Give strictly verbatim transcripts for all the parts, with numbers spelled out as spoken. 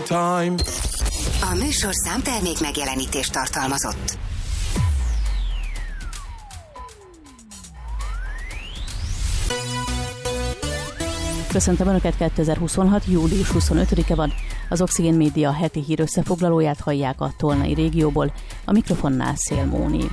time. A műsorszám termék megjelenítést tartalmazott. Köszöntöm Önöket, kétezer-huszonhat. július huszonötödike van. Az Oxigén Média heti hír összefoglalóját hallják a Tolnai régióból. A mikrofonnál Szél Móni.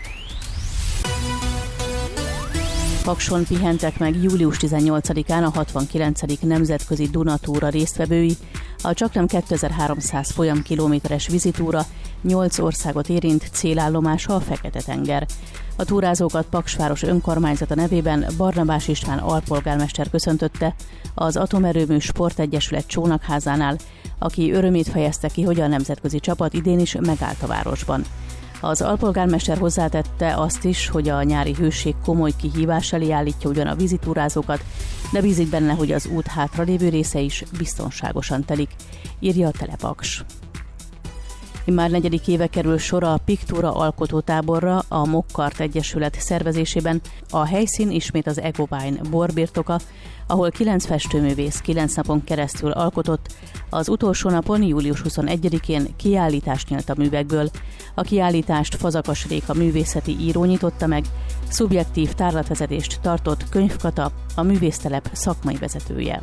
Pakson pihentek meg július tizennyolcadikán a hatvankilencedik nemzetközi Dunatúra résztvevői. A csaknem kétezer-háromszáz folyamkilométeres vízitúra nyolc országot érint, célállomása a Fekete-tenger. A túrázókat Paksváros önkormányzata nevében Barnabás István alpolgármester köszöntötte az Atomerőmű Sportegyesület csónakházánál, aki örömét fejezte ki, hogy a nemzetközi csapat idén is megállt a városban. Az alpolgármester hozzátette azt is, hogy a nyári hőség komoly kihívás elé állítja ugyan a vízitúrázókat, de bízik benne, hogy az út hátralévő része is biztonságosan telik, írja a Telepaks. Immár negyedik éve kerül sor a Pictura alkotótáborra a Mokkart Egyesület szervezésében. A helyszín ismét az Egovine borbirtoka, ahol kilenc festőművész kilenc napon keresztül alkotott. Az utolsó napon, július huszonegyedikén kiállítást nyílt a művekből. A kiállítást Fazakas Réka művészeti író nyitotta meg, szubjektív tárlatvezetést tartott Könyv Kata, a művésztelep szakmai vezetője.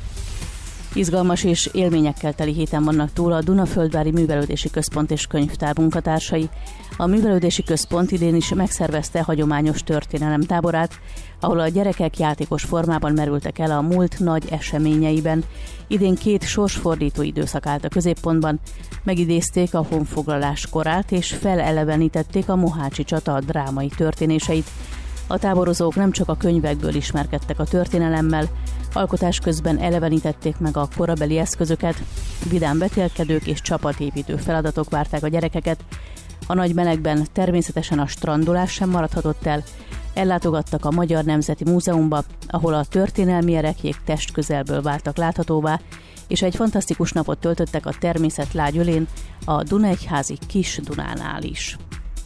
Izgalmas és élményekkel teli héten vannak túl a Dunaföldvári Művelődési Központ és Könyvtár munkatársai. A Művelődési Központ idén is megszervezte hagyományos történelemtáborát, ahol a gyerekek játékos formában merültek el a múlt nagy eseményeiben. Idén két sorsfordító időszak állt a középpontban, megidézték a honfoglalás korát és felelevenítették a mohácsi csata drámai történéseit. A táborozók nem csak a könyvekből ismerkedtek a történelemmel, alkotás közben elevenítették meg a korabeli eszközöket, vidám vetélkedők és csapatépítő feladatok várták a gyerekeket. A nagy melegben természetesen a strandolás sem maradhatott el, ellátogattak a Magyar Nemzeti Múzeumba, ahol a történelmi ereklyék testközelből váltak láthatóvá, és egy fantasztikus napot töltöttek a természet lágyölén, a Dunaegyházi Kis Dunánál is.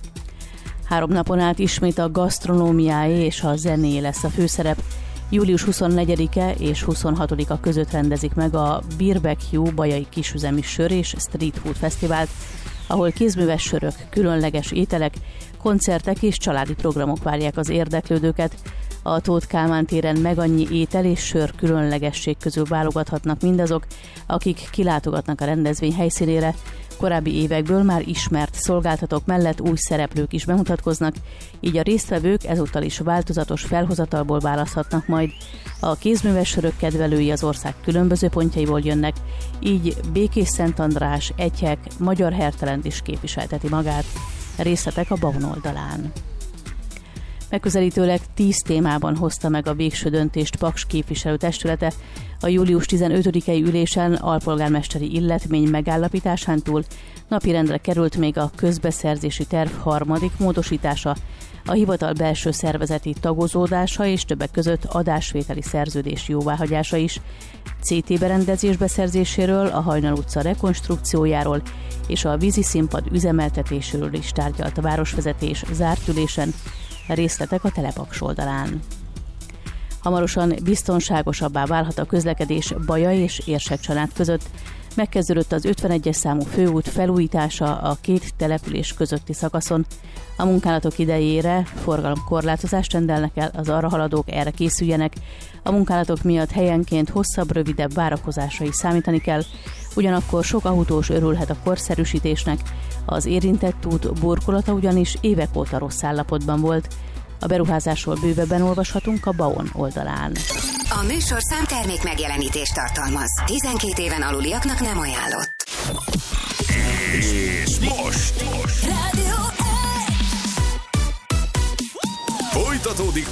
Három napon át ismét a gasztronómiáé és a zené lesz a főszerep. július huszonnegyedike és huszonhatodika között rendezik meg a Barbecue Bajai Kisüzemi Sör és Street Food Fesztivált, ahol kézműves sörök, különleges ételek, koncertek és családi programok várják az érdeklődőket. A Tóth Kálmán téren megannyi étel és sör különlegesség közül válogathatnak mindazok, akik kilátogatnak a rendezvény helyszínére. Korábbi évekből már ismert szolgáltatók mellett új szereplők is bemutatkoznak, így a résztvevők ezúttal is változatos felhozatalból választhatnak majd. A kézműves sörök kedvelői az ország különböző pontjaiból jönnek, így Békés-Szent András, Egyhek, Magyar Hertelend is képviselteti magát. Részletek a Baon oldalán. Megközelítőleg tíz témában hozta meg a végső döntést Paks képviselőtestülete. A július tizenötödikei ülésen alpolgármesteri illetmény megállapításán túl napirendre került még a közbeszerzési terv harmadik módosítása, a hivatal belső szervezeti tagozódása és többek között adásvételi szerződés jóváhagyása is. cé té berendezés beszerzéséről, a Hajnal utca rekonstrukciójáról és a vízi színpad üzemeltetéséről is tárgyalt a városvezetés zárt ülésen. Részletek a Telepaks oldalán. Hamarosan biztonságosabbá válhat a közlekedés Baja és Érsek család között. Megkezdődött az ötvenegyes számú főút felújítása a két település közötti szakaszon. A munkálatok idejére forgalomkorlátozást rendelnek el, az arra haladók erre készüljenek. A munkálatok miatt helyenként hosszabb, rövidebb várakozásra is számítani kell. Ugyanakkor sok autós örülhet a korszerűsítésnek. Az érintett út burkolata ugyanis évek óta rossz állapotban volt. A beruházásról bővebben olvashatunk a Baon oldalán. A műsorszám termék megjelenítést tartalmaz. tizenkét éven aluliaknak nem ajánlott. És most, most. Rádió